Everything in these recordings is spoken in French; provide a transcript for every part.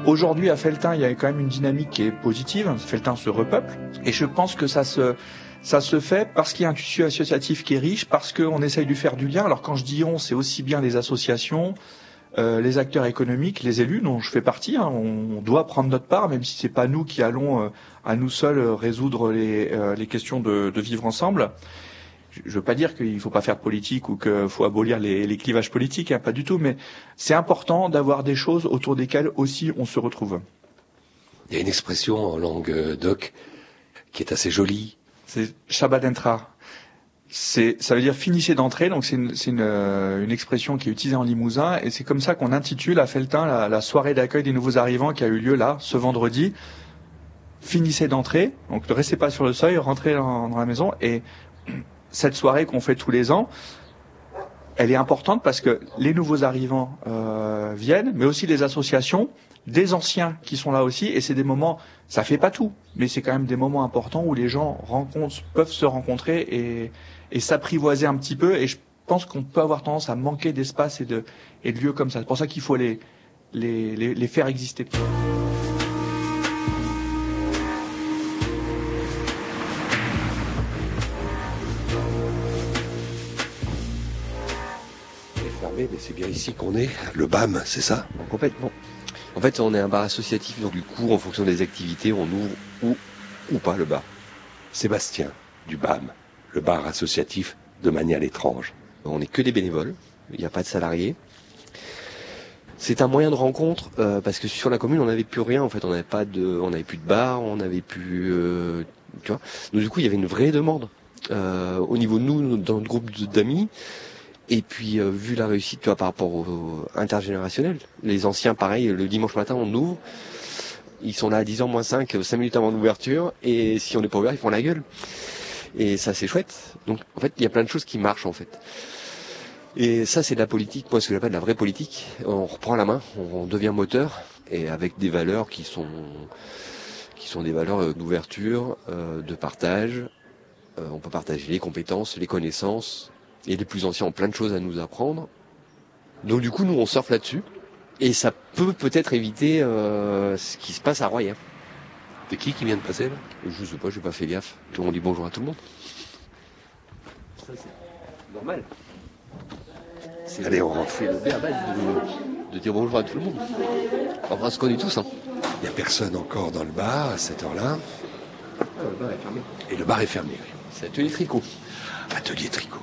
Aujourd'hui, à Felletin, il y a quand même une dynamique qui est positive. Felletin se repeuple. Et je pense que ça se fait parce qu'il y a un tissu associatif qui est riche, parce qu'on essaye de faire du lien. Alors quand je dis on, c'est aussi bien les associations, les acteurs économiques, les élus dont je fais partie. On doit prendre notre part, même si c'est pas nous qui allons à nous seuls résoudre les questions de vivre ensemble. Je veux pas dire qu'il faut pas faire de politique ou qu'il faut abolir les clivages politiques, pas du tout, mais c'est important d'avoir des choses autour desquelles aussi on se retrouve. Il y a une expression en langue doc qui est assez jolie. C'est Shabbat Entra. Ça veut dire finissez d'entrer, donc c'est une expression qui est utilisée en Limousin, et c'est comme ça qu'on intitule à Felletin la soirée d'accueil des nouveaux arrivants qui a eu lieu là, ce vendredi. Finissez d'entrer, donc ne restez pas sur le seuil, rentrez dans la maison, et cette soirée qu'on fait tous les ans, elle est importante parce que les nouveaux arrivants viennent, mais aussi les associations, des anciens qui sont là aussi, et c'est des moments, ça fait pas tout, mais c'est quand même des moments importants où les gens peuvent se rencontrer et s'apprivoiser un petit peu, et je pense qu'on peut avoir tendance à manquer d'espace et de lieux comme ça. C'est pour ça qu'il faut les faire exister. Mais c'est bien ici qu'on est, le BAM, c'est ça? Complètement. En fait, on est un bar associatif, donc du coup, en fonction des activités, on ouvre ou pas le bar. Sébastien, du BAM, le bar associatif de Magny l'étrange. On n'est que des bénévoles, il n'y a pas de salariés. C'est un moyen de rencontre, parce que sur la commune, on n'avait plus rien, en fait, on n'avait plus de bar, on n'avait plus, tu vois. Donc du coup, il y avait une vraie demande, au niveau de nous, dans notre groupe d'amis. Et puis, vu la réussite, tu vois, par rapport au intergénérationnel, les anciens, pareil, le dimanche matin, on ouvre, ils sont là à 10h moins 5 minutes avant l'ouverture, et si on n'est pas ouvert, ils font la gueule. Et ça, c'est chouette. Donc, en fait, il y a plein de choses qui marchent, en fait. Et ça, c'est de la politique, moi, ce que j'appelle de la vraie politique. On reprend la main, on devient moteur, et avec des valeurs qui sont des valeurs d'ouverture, de partage. On peut partager les compétences, les connaissances, et les plus anciens ont plein de choses à nous apprendre. Donc du coup, nous, on surfe là-dessus. Et ça peut-être éviter ce qui se passe à Royan. C'est qui vient de passer là? Je sais pas, j'ai pas fait gaffe. Tout le monde dit bonjour à tout le monde. Ça, c'est normal. Allez, on rentre. C'est le béaba de dire bonjour à tout le monde. Enfin, on se connaît tous. Il n'y a personne encore dans le bar à cette heure-là. Le bar est fermé. Et le bar est fermé, oui. C'est atelier tricot. Atelier tricot.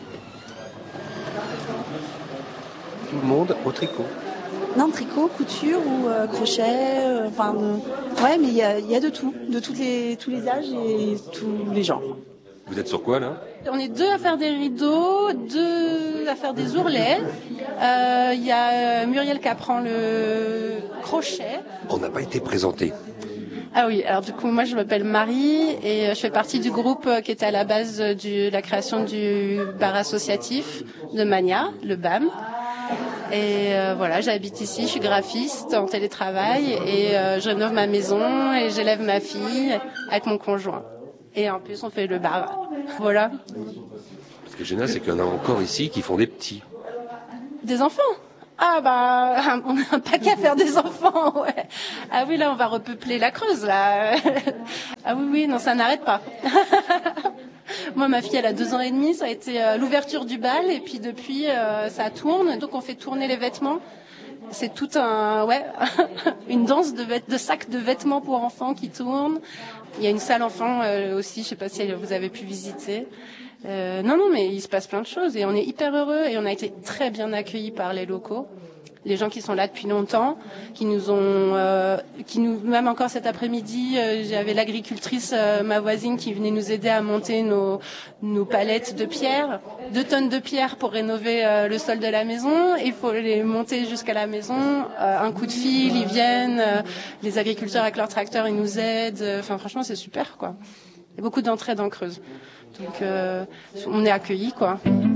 Tout le monde au tricot. Non, tricot, couture ou crochet, ouais, mais il y a de tout, de tous les âges et tous les genres. Vous êtes sur quoi là? On est 2 à faire des rideaux, 2 à faire des ourlets. Il y a Muriel qui apprend le crochet. On n'a pas été présenté. Ah oui, alors du coup moi je m'appelle Marie et je fais partie du groupe qui était à la base de la création du bar associatif de Magny, le BAM. Et voilà, j'habite ici, je suis graphiste en télétravail et je rénove ma maison et j'élève ma fille avec mon conjoint. Et en plus on fait le bar. Voilà. Ce qui est génial, c'est qu'il y en a encore ici qui font des petits. Des enfants? Ah bah, on a un paquet à faire des enfants, ouais. Ah oui, là, on va repeupler la Creuse, là. Ah oui, non, ça n'arrête pas. Moi, ma fille, elle a 2 ans et demi, ça a été l'ouverture du bal, et puis depuis, ça tourne. Donc, on fait tourner les vêtements. C'est tout une danse de sacs de vêtements pour enfants qui tourne. Il y a une salle enfant aussi, je sais pas si vous avez pu visiter. Non, mais il se passe plein de choses et on est hyper heureux et on a été très bien accueillis par les locaux, les gens qui sont là depuis longtemps, qui nous même encore cet après-midi, j'avais l'agricultrice, ma voisine, qui venait nous aider à monter nos palettes de pierre, 2 tonnes de pierre pour rénover le sol de la maison. Il faut les monter jusqu'à la maison. Un coup de fil, ils viennent. Les agriculteurs avec leurs tracteurs, ils nous aident. Enfin, franchement, c'est super, quoi. Il y a beaucoup d'entraide en Creuse. Donc, on est accueillis, quoi.